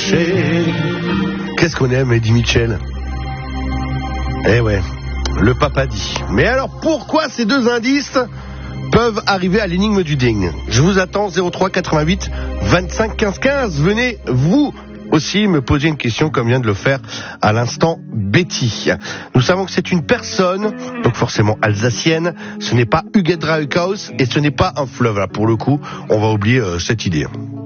Qu'est-ce qu'on aime, Eddie Mitchell? Eh ouais, le papa dit. Mais alors, pourquoi ces deux indices peuvent arriver à l'énigme du ding? Je vous attends, 03 88 25 15 15. Venez, vous aussi, me poser une question comme vient de le faire à l'instant Betty. Nous savons que c'est une personne, donc forcément alsacienne. Ce n'est pas Hugues Draehaus et ce n'est pas un fleuve. Là, pour le coup, on va oublier cette idée.